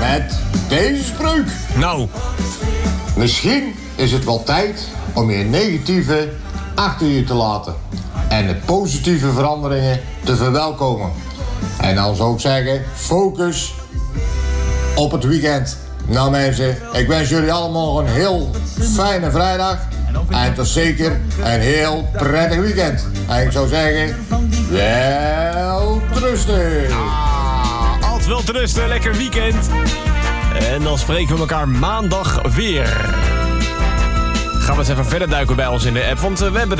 met deze spreuk. Nou. Misschien is het wel tijd om je negatieve achter je te laten. En de positieve veranderingen te verwelkomen. En dan zou ik zeggen, focus op het weekend. Nou mensen, ik wens jullie allemaal een heel fijne vrijdag. En tot zeker een heel prettig weekend. En ik zou zeggen, wel rusten. Altijd wel te rusten, lekker weekend. En dan spreken we elkaar maandag weer. Gaan we eens even verder duiken bij ons in de app, want we hebben